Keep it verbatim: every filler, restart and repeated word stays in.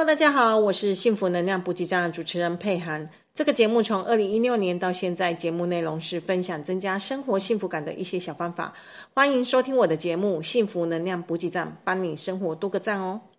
大家好，我是幸福能量补给站的主持人佩涵。这个节目从二零一六年到现在，节目内容是分享增加生活幸福感的一些小方法。欢迎收听我的节目幸福能量补给站，帮你生活多个赞哦。